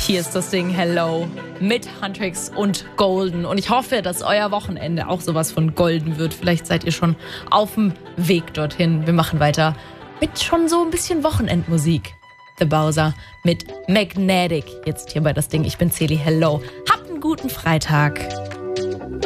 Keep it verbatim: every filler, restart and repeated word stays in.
Hier ist das Ding Hello mit Huntrix und Golden. Und ich hoffe, dass euer Wochenende auch sowas von golden wird. Vielleicht seid ihr schon auf dem Weg dorthin. Wir machen weiter mit schon so ein bisschen Wochenendmusik. The Bowser mit Magnetic. Jetzt hier bei das Ding. Ich bin Celi. Hello. Habt einen guten Freitag.